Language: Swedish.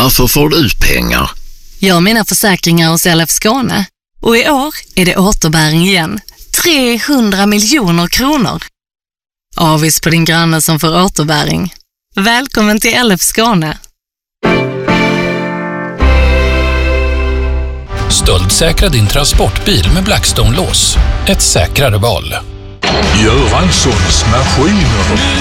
Varför får du ut pengar? Jag har mina försäkringar hos LF Skåne. Och i år är det återbäring igen. 300 miljoner kronor. Avis på din granne som får återbäring. Välkommen till LF Skåne. Stöldsäkra din transportbil med Blackstone-lås. Ett säkrare val. Göranssons maskiner.